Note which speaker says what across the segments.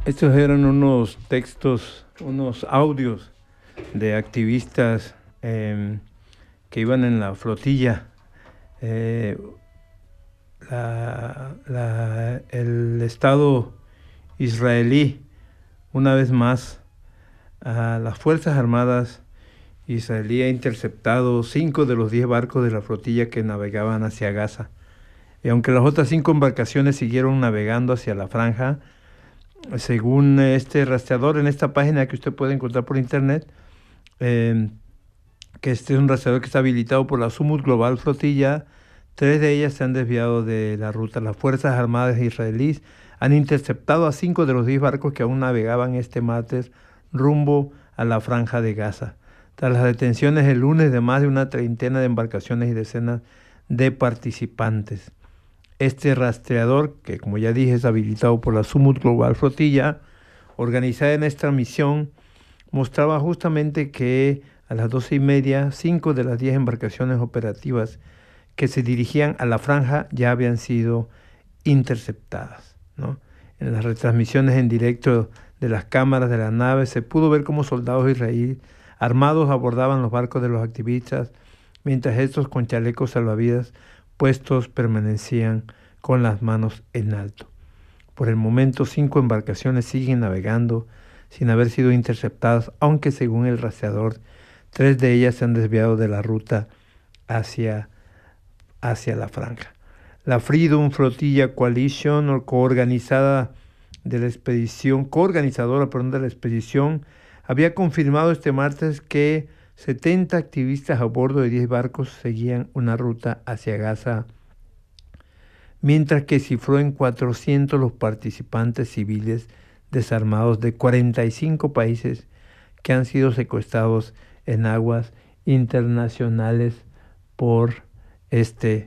Speaker 1: Estos eran unos textos, unos audios de activistas que iban en la flotilla. Eh, el Estado israelí, una vez más, a las Fuerzas Armadas israelí ha interceptado 5 de los 10 barcos de la flotilla que navegaban hacia Gaza. Y aunque las otras 5 embarcaciones siguieron navegando hacia la franja, según este rastreador en esta página que usted puede encontrar por internet, eh, que este es un rastreador que está habilitado por la Sumut Global Flotilla, 3 de ellas se han desviado de la ruta. Las Fuerzas Armadas israelíes han interceptado a 5 de los 10 barcos que aún navegaban este martes rumbo a la franja de Gaza. Tras las detenciones el lunes de más de una treintena de embarcaciones y decenas de participantes. Este rastreador, que como ya dije es habilitado por la Sumut Global Flotilla, organizada en esta misión, mostraba justamente que a las 12:30, 5 de las 10 embarcaciones operativas que se dirigían a la franja ya habían sido interceptadas, ¿no? En las retransmisiones en directo de las cámaras de la nave se pudo ver cómo soldados israelíes armados abordaban los barcos de los activistas, mientras estos con chalecos salvavidas puestos permanecían con las manos en alto. Por el momento, 5 embarcaciones siguen navegando sin haber sido interceptadas, aunque según el rastreador, 3 de ellas se han desviado de la ruta hacia la franja. La Freedom Flotilla Coalition, o coorganizadora de la expedición, había confirmado este martes que 70 activistas a bordo de 10 barcos seguían una ruta hacia Gaza, mientras que cifró en 400 los participantes civiles desarmados de 45 países que han sido secuestrados en aguas internacionales por este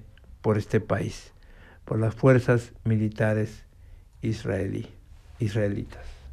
Speaker 1: país, por las fuerzas militares israelitas.